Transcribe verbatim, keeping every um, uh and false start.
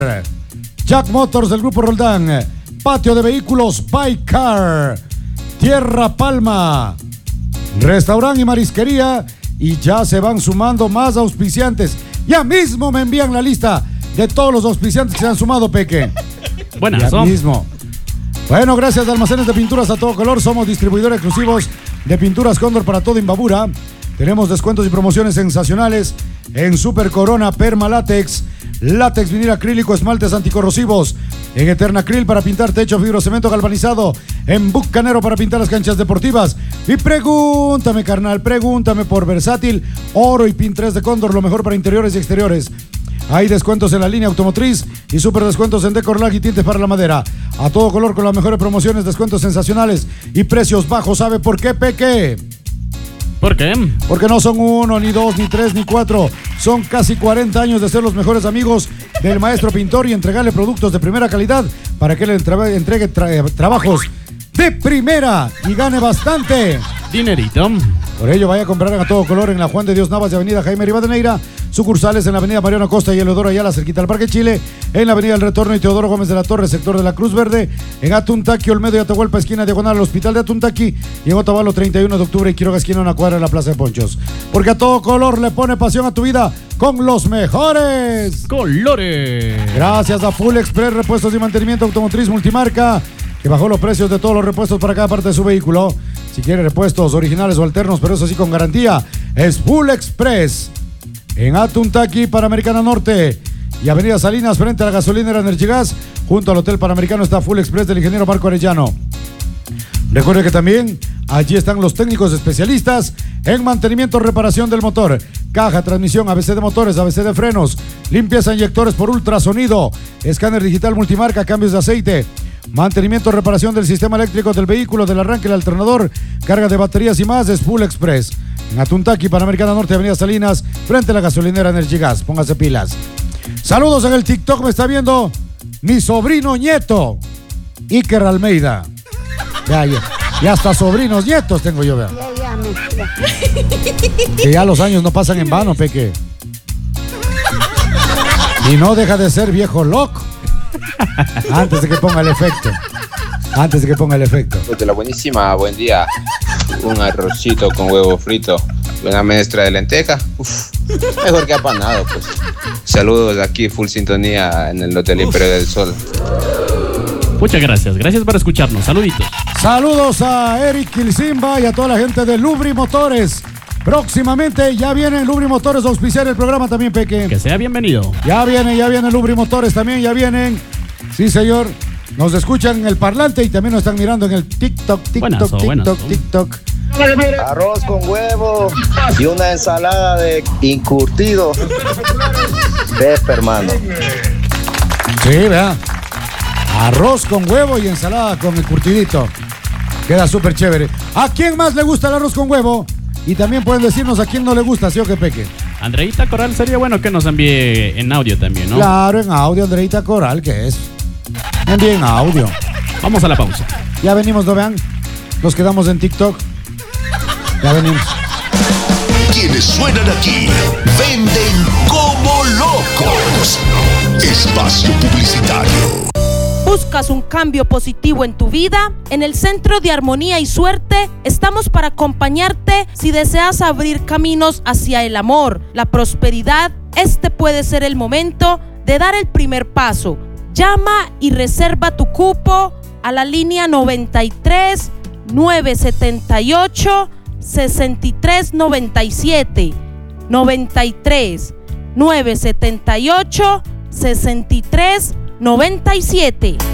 Jack Motors del Grupo Roldán, Patio de Vehículos By Car, Tierra Palma, Restaurante y Marisquería, y ya se van sumando más auspiciantes. Ya mismo me envían la lista de todos los auspiciantes que se han sumado, Peque. Buenas, ya son. mismo. Bueno, gracias a Almacenes de Pinturas a todo color. Somos distribuidores exclusivos de pinturas Cóndor para todo Imbabura. Tenemos descuentos y promociones sensacionales en Super Corona, Perma Látex, látex vinil acrílico, esmaltes anticorrosivos, en Eterna Acryl para pintar techo, fibrocemento galvanizado, en Bucanero para pintar las canchas deportivas. Y pregúntame, carnal, pregúntame por Versátil, Oro y Pin tres de Cóndor, lo mejor para interiores y exteriores. Hay descuentos en la línea automotriz y super descuentos en Decorlag y tintes para la madera. A todo color con las mejores promociones, descuentos sensacionales y precios bajos. ¿Sabe por qué, Peque? ¿Por qué? Porque no son uno, ni dos, ni tres, ni cuatro. Son casi cuarenta años de ser los mejores amigos del maestro pintor y entregarle productos de primera calidad para que le entre- entregue tra- trabajos de primera y gane bastante dinerito. Por ello, vaya a comprar a todo color en la Juan de Dios Navas de Avenida Jaime Rivadeneira, sucursales en la Avenida Mariano Costa y Eleodoro Ayala, cerquita al Parque Chile, en la Avenida El Retorno y Teodoro Gómez de la Torre, sector de la Cruz Verde, en Atuntaqui, Olmedo y Atahualpa, esquina diagonal al Hospital de Atuntaqui, y en Otavalo, treinta y uno de octubre y Quiroga, esquina una cuadra de la Plaza de Ponchos. Porque a todo color le pone pasión a tu vida con los mejores colores. Gracias a Full Express, repuestos y mantenimiento automotriz multimarca, que bajó los precios de todos los repuestos para cada parte de su vehículo. Si quiere repuestos originales o alternos, pero eso sí con garantía, es Full Express. En Atuntaqui, Panamericana Norte y Avenida Salinas, frente a la gasolinera Energigas, junto al Hotel Panamericano, está Full Express del ingeniero Marco Arellano. Recuerde que también allí están los técnicos especialistas en mantenimiento, reparación del motor, caja, transmisión, A B C de motores, A B C de frenos, limpieza, inyectores por ultrasonido, escáner digital multimarca, cambios de aceite, mantenimiento, reparación del sistema eléctrico del vehículo, del arranque, el alternador, carga de baterías y más. Es Full Express. En Atuntaqui, Panamericana Norte, Avenida Salinas, frente a la gasolinera Energigas. Póngase pilas. Saludos en el TikTok, me está viendo mi sobrino nieto, Iker Almeida. Ya, ya, ya hasta sobrinos nietos tengo yo, vea. Ya, ya, me, ya. Que ya los años no pasan en vano, Peque. Y no deja de ser viejo loco. Antes de que ponga el efecto. Antes de que ponga el efecto. Pues de la buenísima, buen día. Un arrocito con huevo frito, una menestra de lenteja. Uf, mejor que apanado, pues. Saludos aquí, full sintonía en el Hotel Imperio del Sol. Muchas gracias, gracias por escucharnos. Saluditos. Saludos a Eric Kilsimba y a toda la gente de Lubri Motores. Próximamente ya vienen Lubri Motores a auspiciar el programa también, Peque. Que sea bienvenido. Ya vienen, ya vienen Lubri Motores también, ya vienen. Sí, señor. Nos escuchan en el parlante y también nos están mirando en el TikTok, TikTok, Buenazo, TikTok, buenazo. TikTok. Arroz con huevo y una ensalada de encurtido. Pepe, hermano. Sí, vea. Arroz con huevo y ensalada con el curtidito. Queda súper chévere. ¿A quién más le gusta el arroz con huevo? Y también pueden decirnos a quién no le gusta, ¿sí o qué, Peque? Andreita Coral, sería bueno que nos envíe en audio también, ¿no? Claro, en audio, Andreita Coral, ¿qué es? Envíen en audio. Vamos a la pausa. Ya venimos, ¿no vean? Nos quedamos en TikTok. Ya venimos. Quienes suenan aquí venden como locos. Espacio publicitario. ¿Buscas un cambio positivo en tu vida? En el Centro de Armonía y Suerte estamos para acompañarte si deseas abrir caminos hacia el amor, la prosperidad. Este puede ser el momento de dar el primer paso. Llama y reserva tu cupo a la línea noventa y tres, nueve setenta y ocho, sesenta y tres noventa y siete. noventa y tres, nueve setenta y ocho, sesenta y tres noventa y siete.